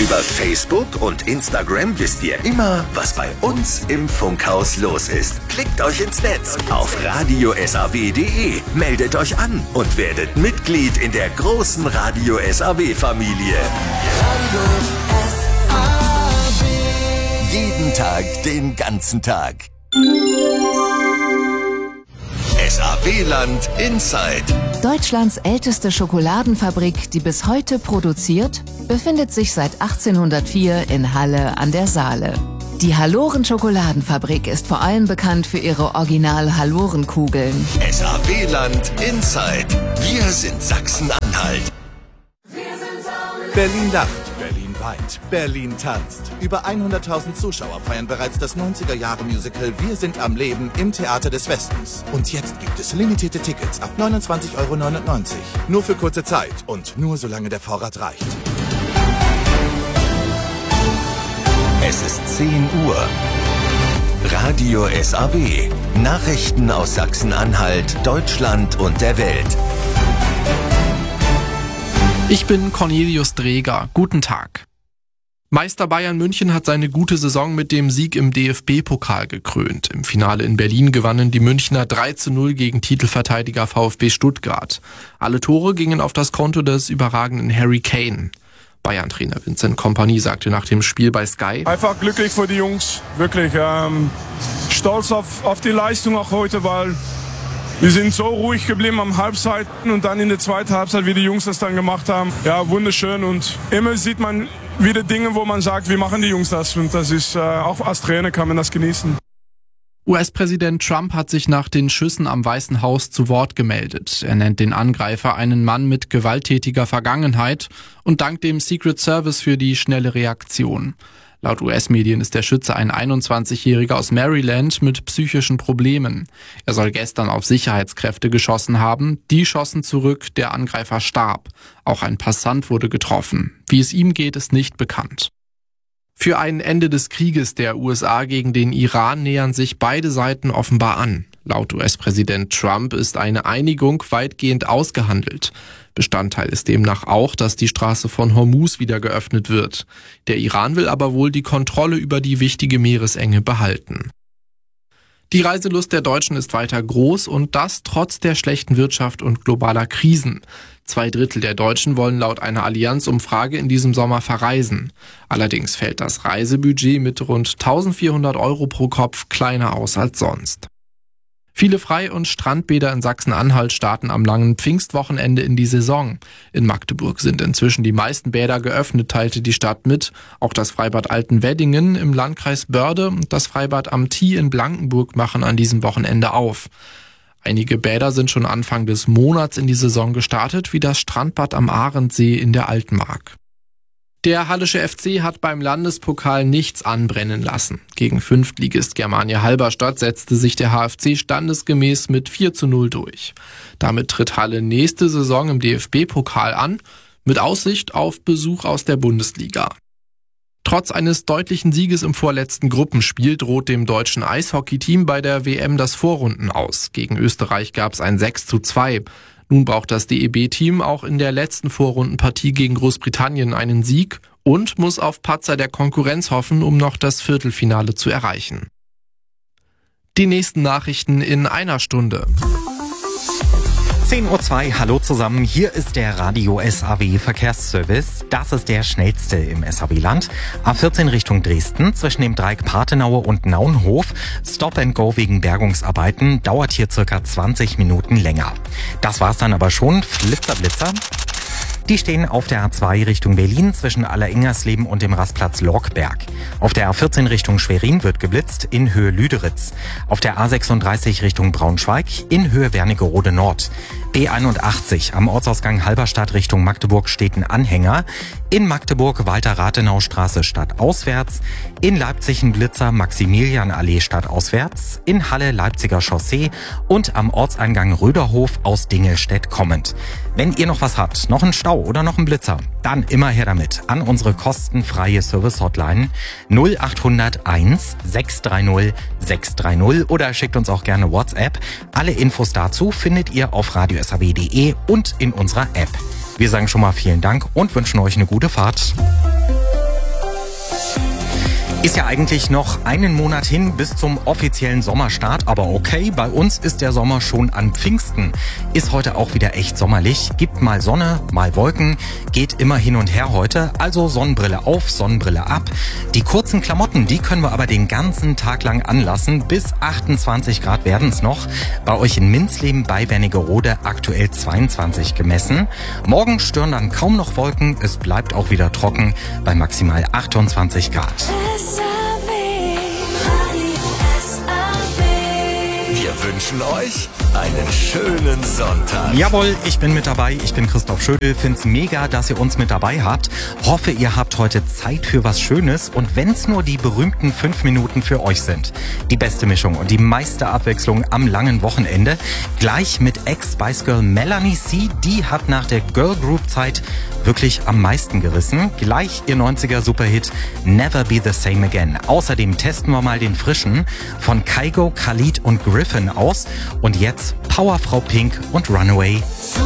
Über Facebook und Instagram wisst ihr immer, was bei uns im Funkhaus los ist. Klickt euch ins Netz auf radiosaw.de, meldet euch an und werdet Mitglied in der großen Radio SAW-Familie. Radio SAW. Jeden Tag, den ganzen Tag. SAW-Land Inside. Deutschlands älteste Schokoladenfabrik, die bis heute produziert, befindet sich seit 1804 in Halle an der Saale. Die Halloren-Schokoladenfabrik ist vor allem bekannt für ihre Original-Halloren-Kugeln. SAW-Land Inside. Wir sind Sachsen-Anhalt. Berlin lacht, Berlin weint, Berlin tanzt. Über 100.000 Zuschauer feiern bereits das 90er-Jahre-Musical Wir sind am Leben im Theater des Westens. Und jetzt gibt es limitierte Tickets ab 29,99 €. Nur für kurze Zeit und nur solange der Vorrat reicht. Es ist 10 Uhr. Radio SAW. Nachrichten aus Sachsen-Anhalt, Deutschland und der Welt. Ich bin Cornelius Dreger. Guten Tag. Meister Bayern München hat seine gute Saison mit dem Sieg im DFB-Pokal gekrönt. Im Finale in Berlin gewannen die Münchner 3:0 gegen Titelverteidiger VfB Stuttgart. Alle Tore gingen auf das Konto des überragenden Harry Kane. Bayern-Trainer Vincent Kompany sagte nach dem Spiel bei Sky: Einfach glücklich für die Jungs, wirklich stolz auf die Leistung auch heute, weil wir sind so ruhig geblieben am Halbzeiten und dann in der zweiten Halbzeit, wie die Jungs das dann gemacht haben. Ja, wunderschön, und immer sieht man wieder Dinge, wo man sagt, wie machen die Jungs das, und das ist, auch als Trainer kann man das genießen. US-Präsident Trump hat sich nach den Schüssen am Weißen Haus zu Wort gemeldet. Er nennt den Angreifer einen Mann mit gewalttätiger Vergangenheit und dankt dem Secret Service für die schnelle Reaktion. Laut US-Medien ist der Schütze ein 21-Jähriger aus Maryland mit psychischen Problemen. Er soll gestern auf Sicherheitskräfte geschossen haben. Die schossen zurück, der Angreifer starb. Auch ein Passant wurde getroffen. Wie es ihm geht, ist nicht bekannt. Für ein Ende des Krieges der USA gegen den Iran nähern sich beide Seiten offenbar an. Laut US-Präsident Trump ist eine Einigung weitgehend ausgehandelt. Bestandteil ist demnach auch, dass die Straße von Hormuz wieder geöffnet wird. Der Iran will aber wohl die Kontrolle über die wichtige Meeresenge behalten. Die Reiselust der Deutschen ist weiter groß, und das trotz der schlechten Wirtschaft und globaler Krisen. 2/3 der Deutschen wollen laut einer Allianz-Umfrage in diesem Sommer verreisen. Allerdings fällt das Reisebudget mit rund 1.400 € pro Kopf kleiner aus als sonst. Viele Frei- und Strandbäder in Sachsen-Anhalt starten am langen Pfingstwochenende in die Saison. In Magdeburg sind inzwischen die meisten Bäder geöffnet, teilte die Stadt mit. Auch das Freibad Altenweddingen im Landkreis Börde und das Freibad am Thie in Blankenburg machen an diesem Wochenende auf. Einige Bäder sind schon Anfang des Monats in die Saison gestartet, wie das Strandbad am Arendsee in der Altmark. Der Hallische FC hat beim Landespokal nichts anbrennen lassen. Gegen Fünftligist Germania Halberstadt setzte sich der HFC standesgemäß mit 4:0 durch. Damit tritt Halle nächste Saison im DFB-Pokal an, mit Aussicht auf Besuch aus der Bundesliga. Trotz eines deutlichen Sieges im vorletzten Gruppenspiel droht dem deutschen Eishockeyteam bei der WM das Vorrunden aus. Gegen Österreich gab es ein 6:2. Nun braucht das DEB-Team auch in der letzten Vorrundenpartie gegen Großbritannien einen Sieg und muss auf Patzer der Konkurrenz hoffen, um noch das Viertelfinale zu erreichen. Die nächsten Nachrichten in einer Stunde. 10:02 Uhr, hallo zusammen, hier ist der Radio SAW Verkehrsservice. Das ist der schnellste im SAW-Land. A14 Richtung Dresden zwischen dem Dreieck Parthenaue und Naunhof. Stop and Go wegen Bergungsarbeiten dauert hier circa 20 Minuten länger. Das war's dann aber schon. Blitzer. Die stehen auf der A2 Richtung Berlin zwischen Allerengersleben und dem Rastplatz Lorkberg. Auf der A14 Richtung Schwerin wird geblitzt in Höhe Lüderitz. Auf der A36 Richtung Braunschweig in Höhe Wernigerode Nord. B81 am Ortsausgang Halberstadt Richtung Magdeburg steht ein Anhänger. In Magdeburg Walter-Rathenau-Straße stadtauswärts. In Leipzig ein Blitzer Maximilianallee stadtauswärts. In Halle Leipziger Chaussee und am Ortseingang Röderhof aus Dingelstedt kommend. Wenn ihr noch was habt, noch einen Stau oder noch einen Blitzer, dann immer her damit an unsere kostenfreie Service-Hotline 0800 1 630 630 oder schickt uns auch gerne WhatsApp. Alle Infos dazu findet ihr auf radiosaw.de und in unserer App. Wir sagen schon mal vielen Dank und wünschen euch eine gute Fahrt. Ist ja eigentlich noch einen Monat hin bis zum offiziellen Sommerstart, aber okay, bei uns ist der Sommer schon an Pfingsten. Ist heute auch wieder echt sommerlich, gibt mal Sonne, mal Wolken, geht immer hin und her heute, also Sonnenbrille auf, Sonnenbrille ab. Die kurzen Klamotten, die können wir aber den ganzen Tag lang anlassen, bis 28 Grad werden's noch. Bei euch in Minzleben bei Wernigerode aktuell 22 gemessen. Morgen stören dann kaum noch Wolken, es bleibt auch wieder trocken bei maximal 28 Grad. Wir wünschen euch einen schönen Sonntag. Jawohl, ich bin mit dabei. Ich bin Christoph Schödel. Find's mega, dass ihr uns mit dabei habt. Hoffe, ihr habt heute Zeit für was Schönes. Und wenn's nur die berühmten 5 Minuten für euch sind. Die beste Mischung und die meiste Abwechslung am langen Wochenende. Gleich mit Ex-Spice Girl Melanie C. Die hat nach der Girl Group Zeit wirklich am meisten gerissen. Gleich ihr 90er Superhit Never Be the Same Again. Außerdem testen wir mal den frischen von Kygo, Khalid und Griffin aus. Und jetzt Powerfrau Pink und Runaway.